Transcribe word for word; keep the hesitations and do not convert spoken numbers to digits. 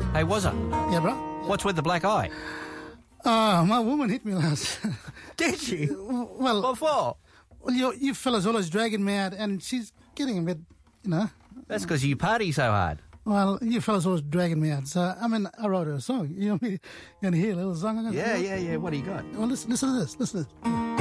Hey, was it? Yeah, bro. What's with the black eye? Uh, my woman hit me last. Did she? Well, What for? well, you, you fellas always dragging me out, and she's getting a bit, you know. That's because you party so hard. Well, you fellas always dragging me out. So, I mean, I wrote her a song. You want me you want to hear a little song? I got? Yeah, yeah, yeah. What do you got? Well, listen, listen to this. Listen to this.